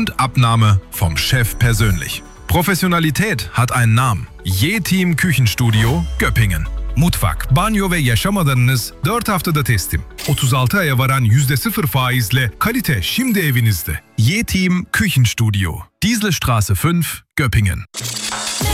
und Abnahme vom Chef persönlich. Professionalität hat einen Namen. Yetiim Küchenstudio Göppingen. Mutfak, banyo ve yaşam alanınız 4 haftada teslim. 36 aya varan %0 faizle kalite şimdi evinizde. Yetiim Küchenstudio. Dieselstraße 5, Göppingen.